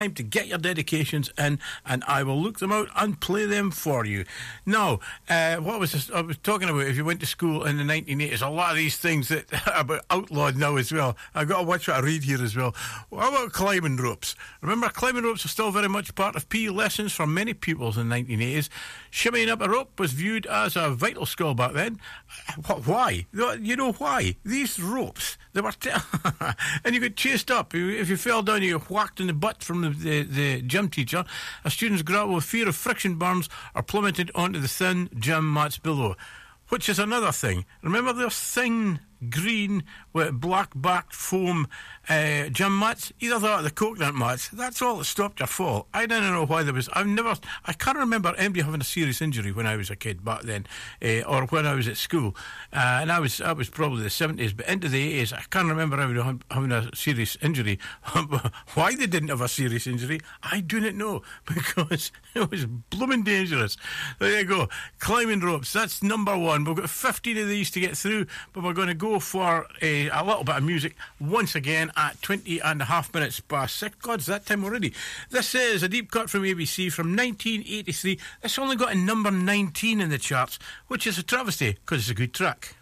time to get your dedications in, and I will look them out and play them for you. Now, what was this? I was talking about if you went to school in the 1980s, a lot of these things that are about outlawed now as well. I've got to watch what I read here as well. What about climbing ropes? Remember, climbing ropes are still very much part of PE lessons for many pupils in the 1980s. Shimmying up a rope was viewed as a vital skill back then. Why? You know why? These ropes, they were... and you got chased up. If you fell down, you got whacked in the butt from the gym teacher. As students grappled with fear of friction burns or plummeted onto the thin gym mats below. Which is another thing. Remember those thin green with black-backed foam gym mats? Either that or the coconut mats. That's all that stopped your fall. I don't know why there was... I can't remember anybody having a serious injury when I was a kid back then, or when I was at school. And I was probably the 70s, but into the 80s, I can't remember having a serious injury. Why they didn't have a serious injury, I do not know, because it was blooming dangerous. There you go. Climbing ropes, that's number one. We've got 15 of these to get through, but we're going to go for a little bit of music once again at 20 and a half minutes past 6. God, it's that time already. This is a deep cut from ABC from 1983. It's only got a number 19 in the charts, which is a travesty because it's a good track.